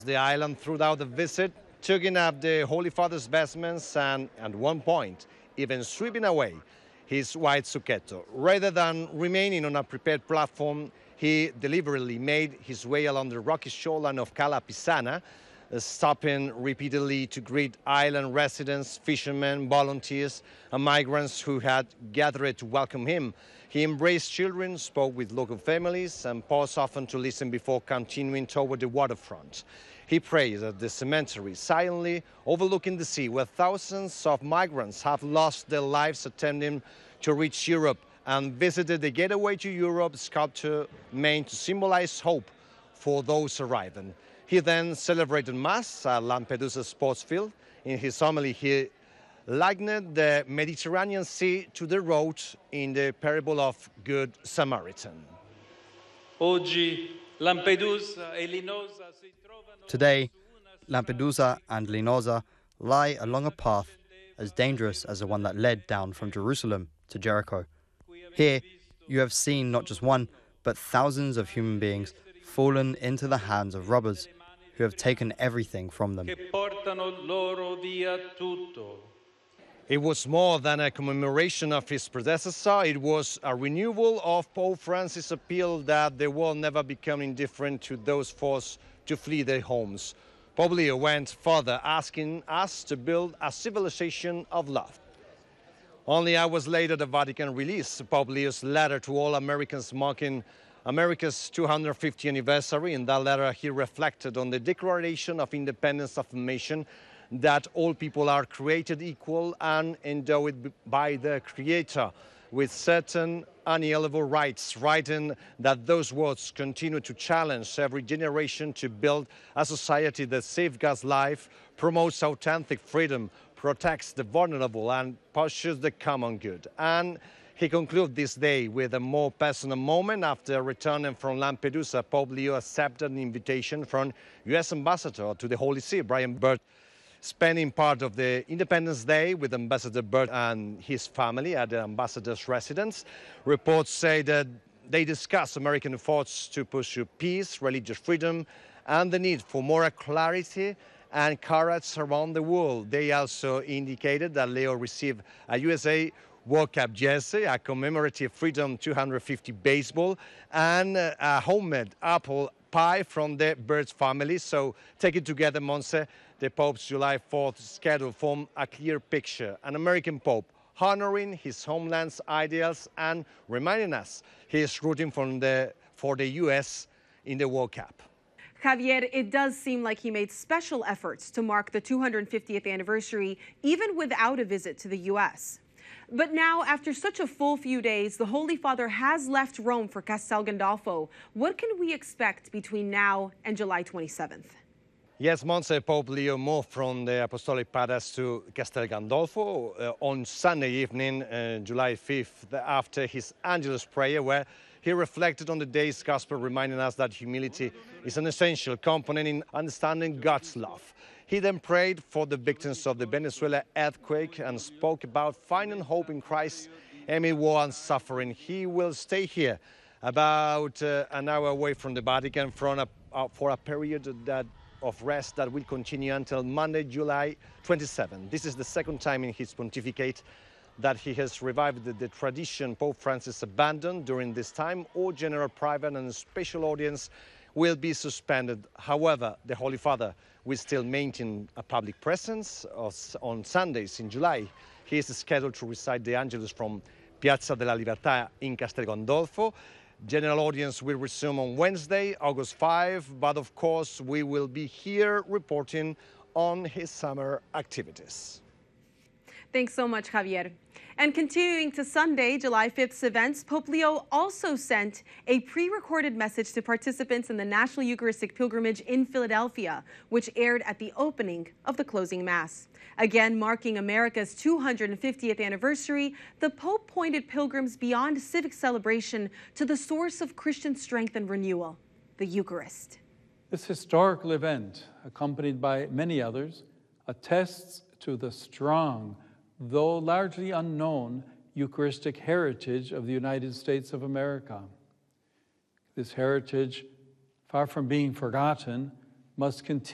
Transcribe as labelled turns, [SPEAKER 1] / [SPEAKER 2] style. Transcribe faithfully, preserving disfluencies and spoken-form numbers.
[SPEAKER 1] The island throughout the visit, taking up the Holy Father's vestments and, at one point, even sweeping away his white succhetto. Rather than remaining on a prepared platform, he deliberately made his way along the rocky shoreline of Cala Pisana, uh, stopping repeatedly to greet island residents, fishermen, volunteers, and migrants who had gathered to welcome him. He embraced children, spoke with local families, and paused often to listen before continuing toward the waterfront. He prayed at the cemetery, silently overlooking the sea, where thousands of migrants have lost their lives attempting to reach Europe, and visited the Gateway to Europe sculpture meant to symbolize hope for those arriving. He then celebrated Mass at Lampedusa sports field. In his homily, he likened the Mediterranean Sea to the road in the parable of Good Samaritan.
[SPEAKER 2] Oggi Lampedusa e Linosa si trovano.
[SPEAKER 3] Today, Lampedusa and Linosa lie along a path as dangerous as the one that led down from Jerusalem to Jericho. Here, you have seen not just one, but thousands of human beings fallen into the hands of robbers who have taken everything from them.
[SPEAKER 2] Che portano loro via tutto.
[SPEAKER 1] It was more than a commemoration of his predecessor. It was a renewal of Pope Francis' appeal that the world never become indifferent to those forced to flee their homes. Pope Leo went further, asking us to build a civilization of love. Only hours later, the Vatican released Pope Leo's letter to all Americans marking America's two hundred fiftieth anniversary. In that letter, he reflected on the Declaration of Independence affirmation that all people are created equal and endowed by their Creator with certain unalienable rights, writing that those words continue to challenge every generation to build a society that safeguards life, promotes authentic freedom, protects the vulnerable, and pursues the common good. And he concluded this day with a more personal moment. After returning from Lampedusa, Pope Leo accepted an invitation from U S Ambassador to the Holy See, Brian Burt, spending part of the Independence Day with Ambassador Burt and his family at the ambassador's residence. Reports say that they discussed American efforts to pursue peace, religious freedom, and the need for moral clarity and courage around the world. They also indicated that Leo received a U S A World Cup jersey, a commemorative Freedom two hundred fifty baseball, and a homemade apple pie from the Burt family. So taken together, Monse, the Pope's July fourth schedule formed a clear picture. An American Pope honoring his homeland's ideals and reminding us he is rooting for the, for the U S in the World Cup.
[SPEAKER 4] Javier, it does seem like he made special efforts to mark the two hundred fiftieth anniversary, even without a visit to the U S But now, after such a full few days, the Holy Father has left Rome for Castel Gandolfo. What can we expect between now and July twenty-seventh?
[SPEAKER 1] Yes, Monse, Pope Leo moved from the Apostolic Palace to Castel Gandolfo uh, on Sunday evening, uh, July fifth, after his Angelus prayer, where he reflected on the day's gospel, reminding us that humility is an essential component in understanding God's love. He then prayed for the victims of the Venezuela earthquake and spoke about finding hope in Christ amid war and suffering. He will stay here about uh, an hour away from the Vatican for a, uh, for a period that of rest that will continue until Monday, July twenty-seventh. This is the second time in his pontificate that he has revived the, the tradition Pope Francis abandoned. During this time, all general, private, and special audience will be suspended. However, the Holy Father will still maintain a public presence on Sundays in July. He is scheduled to recite the Angelus from Piazza della Libertà in Castel Gandolfo. General audience will resume on Wednesday, August fifth, but of course we will be here reporting on his summer activities.
[SPEAKER 4] Thanks so much, Javier. And continuing to Sunday, July fifth's events, Pope Leo also sent a pre-recorded message to participants in the National Eucharistic Pilgrimage in Philadelphia, which aired at the opening of the closing Mass. Again, marking America's two hundred fiftieth anniversary, the Pope pointed pilgrims beyond civic celebration to the source of Christian strength and renewal, the Eucharist.
[SPEAKER 5] This historical event, accompanied by many others, attests to the strong, though largely unknown, Eucharistic heritage of the United States of America. This heritage, far from being forgotten, must continue